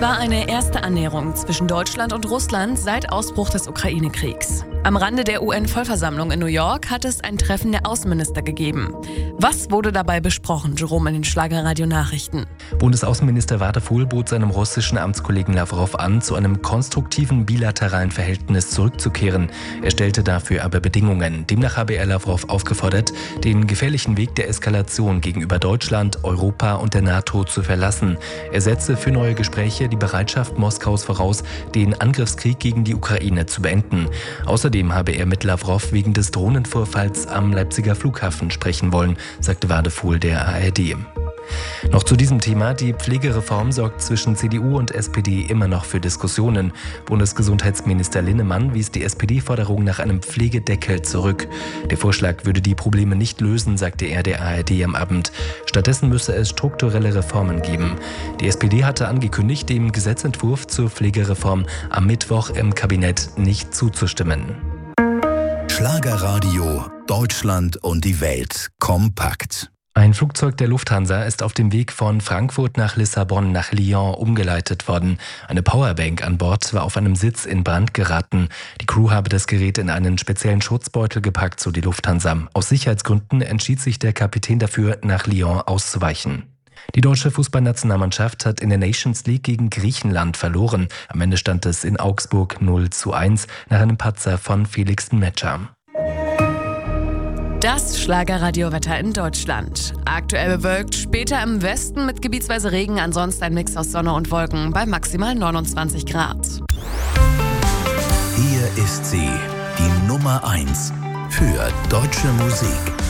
Es war eine erste Annäherung zwischen Deutschland und Russland seit Ausbruch des Ukraine-Kriegs. Am Rande der UN-Vollversammlung in New York hat es ein Treffen der Außenminister gegeben. Was wurde dabei besprochen, Jerome, in den Schlagerradio-Nachrichten? Bundesaußenminister Wadefuhl bot seinem russischen Amtskollegen Lavrov an, zu einem konstruktiven bilateralen Verhältnis zurückzukehren. Er stellte dafür aber Bedingungen. Demnach habe er Lavrov aufgefordert, den gefährlichen Weg der Eskalation gegenüber Deutschland, Europa und der NATO zu verlassen. Er setze für neue Gespräche die Bereitschaft Moskaus voraus, den Angriffskrieg gegen die Ukraine zu beenden. Außerdem habe er mit Lavrov wegen des Drohnenvorfalls am Leipziger Flughafen sprechen wollen, sagte Wadefuhl der ARD. Noch zu diesem Thema: Die Pflegereform sorgt zwischen CDU und SPD immer noch für Diskussionen. Bundesgesundheitsminister Linnemann wies die SPD-Forderung nach einem Pflegedeckel zurück. Der Vorschlag würde die Probleme nicht lösen, sagte er der ARD am Abend. Stattdessen müsse es strukturelle Reformen geben. Die SPD hatte angekündigt, dem Gesetzentwurf zur Pflegereform am Mittwoch im Kabinett nicht zuzustimmen. Schlagerradio, Deutschland und die Welt kompakt. Ein Flugzeug der Lufthansa ist auf dem Weg von Frankfurt nach Lissabon nach Lyon umgeleitet worden. Eine Powerbank an Bord war auf einem Sitz in Brand geraten. Die Crew habe das Gerät in einen speziellen Schutzbeutel gepackt, so die Lufthansa. Aus Sicherheitsgründen entschied sich der Kapitän dafür, nach Lyon auszuweichen. Die deutsche Fußballnationalmannschaft hat in der Nations League gegen Griechenland verloren. Am Ende stand es in Augsburg 0:1 nach einem Patzer von Felix Metscher. Das Schlagerradiowetter in Deutschland. Aktuell bewölkt, später im Westen mit gebietsweise Regen, ansonsten ein Mix aus Sonne und Wolken bei maximal 29 Grad. Hier ist sie, die Nummer 1 für deutsche Musik.